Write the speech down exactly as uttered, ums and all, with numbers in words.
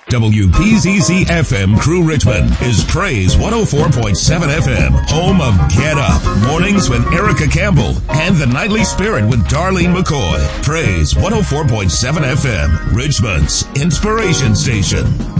W P Z Z F M Crew Richmond is Praise one oh four point seven F M, home of Get Up, mornings with Erica Campbell, and The Nightly Spirit with Darlene McCoy. Praise one oh four point seven F M, Richmond's inspiration station.